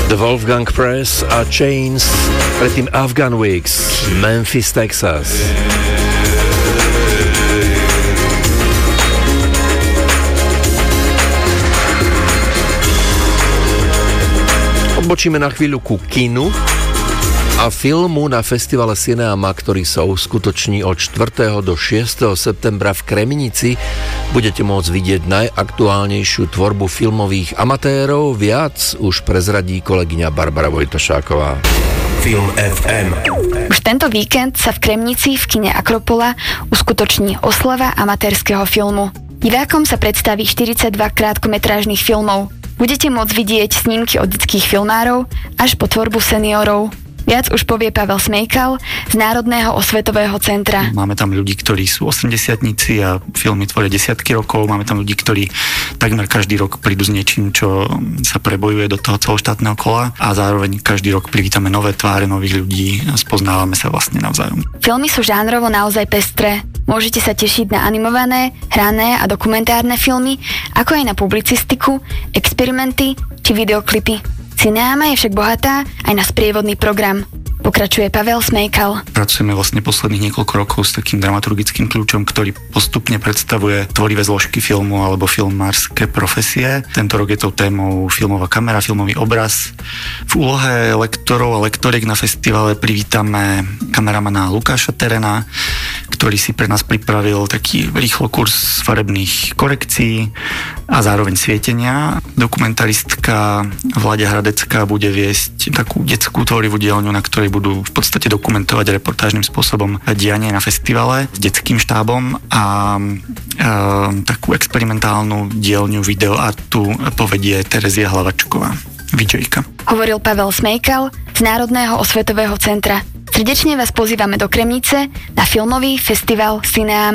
The Wolfgang Press a Chains, predtým Afghan Wigs, Memphis, Texas. Odbočíme na chvíľu ku kinu a filmu na festivale Cineama, ktorý sa uskutoční od 4. do 6. septembra v Kremnici. Budete môcť vidieť najaktuálnejšiu tvorbu filmových amatérov. Viac už prezradí kolegyňa Barbara Vojtašáková. Film FM. Už tento víkend sa v Kremnici v kine Akropola uskutoční oslava amatérskeho filmu. Divákom sa predstaví 42 krátkometrážnych filmov. Budete môcť vidieť snímky od detských filmárov až po tvorbu seniorov. Viac už povie Pavel Smejkal z Národného osvetového centra. Máme tam ľudí, ktorí sú 80-tníci a filmy tvoria desiatky rokov. Máme tam ľudí, ktorí takmer každý rok prídu s niečím, čo sa prebojuje do toho celoštátneho kola a zároveň každý rok privítame nové tváre, nových ľudí a spoznávame sa vlastne navzájom. Filmy sú žánrovo naozaj pestré. Môžete sa tešiť na animované, hrané a dokumentárne filmy, ako aj na publicistiku, experimenty či videoklipy. Cineama je však bohatá aj na sprievodný program. Pokračuje Pavel Smejkal. Pracujeme vlastne posledných niekoľko rokov s takým dramaturgickým kľúčom, ktorý postupne predstavuje tvorivé zložky filmu alebo filmárske profesie. Tento rok je tou témou filmová kamera, filmový obraz. V úlohe lektorov a lektoriek na festivale privítame kameramana Lukáša Terena, ktorý si pre nás pripravil taký rýchlo kurz farebných korekcií a zároveň svietenia. Dokumentaristka Vláďa Hradecká bude viesť takú detskú tvorivú dielňu, na ktorej budú v podstate dokumentovať reportážnym spôsobom dianie na festivale s detským štábom a takú experimentálnu dielňu videoartu povedie Terezia Hlavačková, VJka. Hovoril Pavel Smejkal z Národného osvetového centra. Srdečne vás pozývame do Kremnice na filmový festival Cineama.